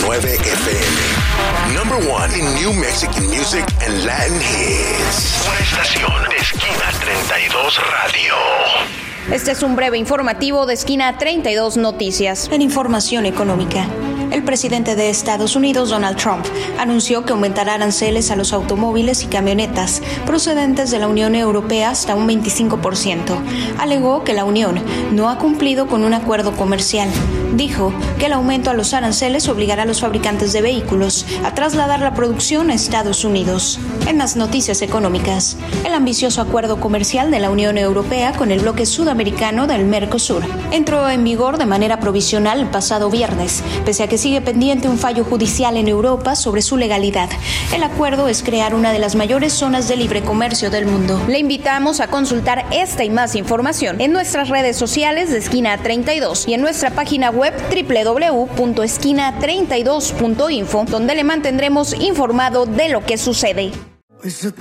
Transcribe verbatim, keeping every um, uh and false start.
nueve F M. Number one in New Mexican music and Latin hits. Una estación de Esquina treinta y dos Radio. Este es un breve informativo de Esquina treinta y dos Noticias. En información económica, el presidente de Estados Unidos, Donald Trump, anunció que aumentará aranceles a los automóviles y camionetas procedentes de la Unión Europea hasta un veinticinco por ciento. Alegó que la Unión no ha cumplido con un acuerdo comercial. Dijo que el aumento a los aranceles obligará a los fabricantes de vehículos a trasladar la producción a Estados Unidos. En las noticias económicas, el ambicioso acuerdo comercial de la Unión Europea con el bloque sudamericano del Mercosur entró en vigor de manera provisional el pasado viernes, pese a que sigue pendiente un fallo judicial en Europa sobre su legalidad. El acuerdo es crear una de las mayores zonas de libre comercio del mundo. Le invitamos a consultar esta y más información en nuestras redes sociales de Esquina treinta y dos y en nuestra página web doble u doble u doble u punto esquina treinta y dos punto info, donde le mantendremos informado de lo que sucede.